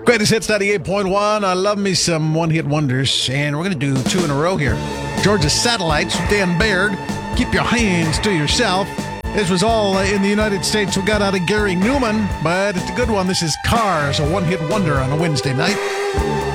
Greatest Hits 98.1. I love me some one-hit wonders, and we're going to do two in a row here. Georgia Satellites, Dan Baird, Keep Your Hands to Yourself. This was all in the United States. We got out of Gary Newman, but it's a good one. This is Cars, a one-hit wonder on a Wednesday night.